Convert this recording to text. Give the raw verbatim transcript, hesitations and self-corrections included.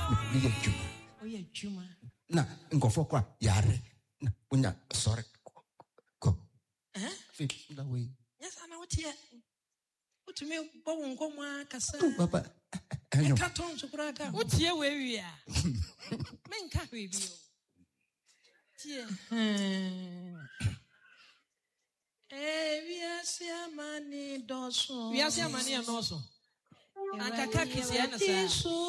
me ye juma. Oh ye juma. Na nkofo kwa yare. Na unya sorry. Go. Eh? Fit that way. Yes, I know what here. What to me bo ngomwa kasa. Papa. E carton chokolate. What here we we are. Men ka we bi o. Tie. Eh, we are siamani doso. We are siamani doso. Akaka kisia na sa.